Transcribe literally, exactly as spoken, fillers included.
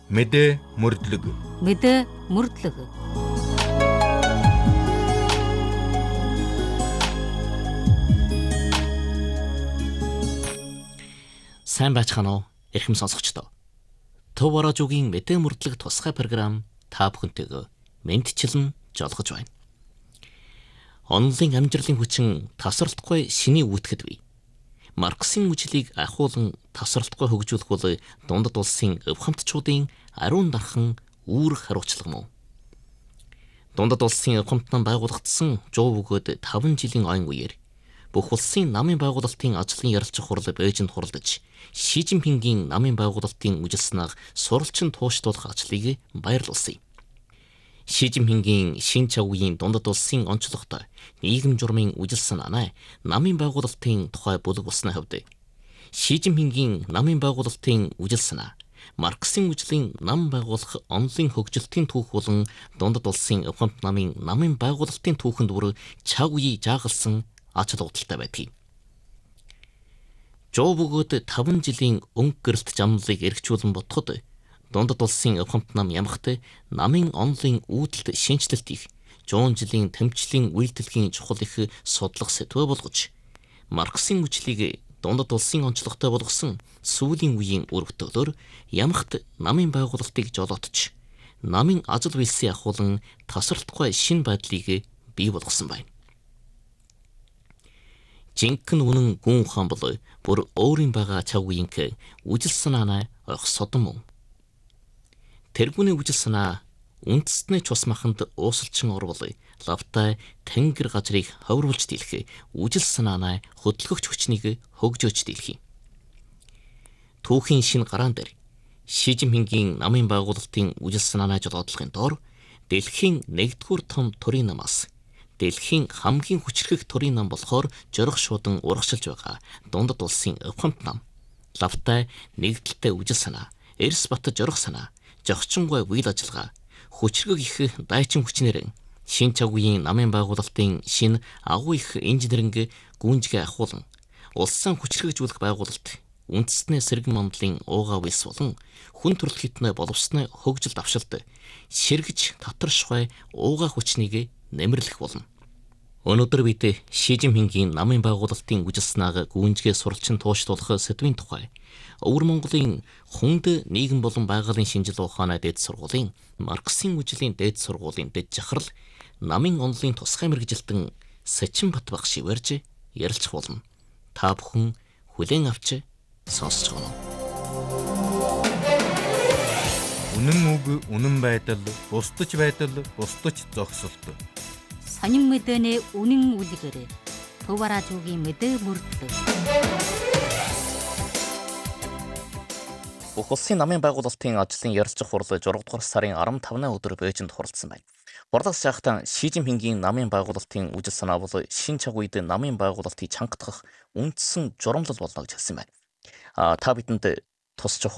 Мэдээ мөрдлөг. Мэдээ мөрдлөг. Сайн байцгаана уу? Эрхэм сонсогчдоо. Төв Борожуугийн мэдээ мөрдлөг тусгай програм та бүхэнтэйгээ мэдчилэн жолгож байна. Онлын амжилтын хүчин тасралтгүй шиний үүтгэд бий. Марксийн мөчлийг ахуулан тасралтгүй хөгжүүлэх бол дундад улсын өвхөмтчүүдийн ариун дархан үүрэг хариуцлага мөн. Дундад улсын өвхөмтнөн байгуулагдсан жоо бөгөөд таван жилийн ойн үеэр бүх улсын намын байгуулалтын ажлын ярилцах хурал Бээжинд хуралдаж Ши Жинпингийн намын байгуулалтын үжил санааг суралцсан тууштуулах ажлыг баярлуулсан. Ши Жинпингийн шин чавгийн дундад улсын онцлогтой нийгэм журмын үжил санаанаа намын байгуулалтын тухай бүлэг болсны хувьд Ши Жинпингийн намын байгуулалтын үжил санаа Марксийн үжлийн нам байгуулах онлын хөгжилтийн түүх болон дундад улсын өвхөмт намын намын байгуулалтын түүхэнд бүр чав үе жаагалсан ач холбогдолтой байдаг. Жоо бөгөөд таван жилийн өнгө гэрэлт замлыг эргчүүлэн бодоход дундад улсын өвхөмт нам ямагт намын онлын үүдэлт шинжлэлт их жуун жилийн тэмцлийн үйлдэлгийн чухал их судлах сэтвэ болгож Марксийн үжлийг дундад улсын онцлогтой болгосон сүүлийн үеийн үр бүтээлээр ямагт намын байгуулалтыг жолоотч намын ажил үйлсийн ахуулан тасралтгүй шин байдлыг бий болгосон байна. Жинхэнэ үнэн гүн ухаан бол бүр өөрийн байгаа чав үеийнх үжил санаанаа ойх содон мөн. Тэргүүний үжил санаа үндэстний цус маханд уусалчин орвол лавтай тэнгэр газрыг ховруулж дийлэх үжил санаанаа хөдөлгөгч хүчнийг хөгжөөж дийлэх. Түүхийн шин гараан дээр Ши Жинпингийн намын байгуулалтын үжил санаанаа жолоодлохын доор дэлхийн нэгдүгээр том төрийн намаас дэлхийн хамгийн хүчрхэг төрийн нам болохоор жорох шуудан урагшилж байгаа дундад улсын өвхөмт нам лавтай нэгдэлтэй үжил санаа эрс бат жорох санаа жогчингой үйл ажиллагаа хүчрхэг их дайчин хүчнэр шин чавгийн намын байгуулалтын шин агуу их инженеринг гүнжгээ ахуулан улсын хүчрхэгжүүлэх байгуулалт үндэстний сэргэн мандлын уугаа вэлс болон хүн төрөл хитнэ боловсны хөгжил давшилт ширгэж татаршгүй уугаа хүчнийг нэмэрлэх болно. Өнөөдөр бид Ши Жинпингийн намын байгуулалтын үжил санааг гүнжгээ суралцсан тууштуулах сэдвийн тухай Өвөр Монголын хүнд нийгэм болон байгалийн шинжил ухааны дээд сургуулийн Марксийн үжлийн дээд сургуулийн дэд жахрал намын онлын тусгай мэргэжилтэн Сэчин Бат багш шивэрж ярилцах болно. Та бүхэн хүлээн авч сонсож байна. Үнэн үг, үнэн байдал, бусдаж байдал, бусдаж зогсолт. Сонин мэдээний үнэн үлгэр. Төв Борожуугийн мэдээ мөрдлөг. Бүх улсын намын байгуулалтын ажлын ярилцах хурал зургаадугаар сарын арван тавны өдөр Бээжинд хуралдсан байна. Хуралдаж байхдаа Ши Жинпингийн намын байгуулалтын үжил санаа бол шин чав үед намын байгуулалтыг чангатгах үндсэн журамлал болно гэж хэлсэн байна. А та бидэнд тус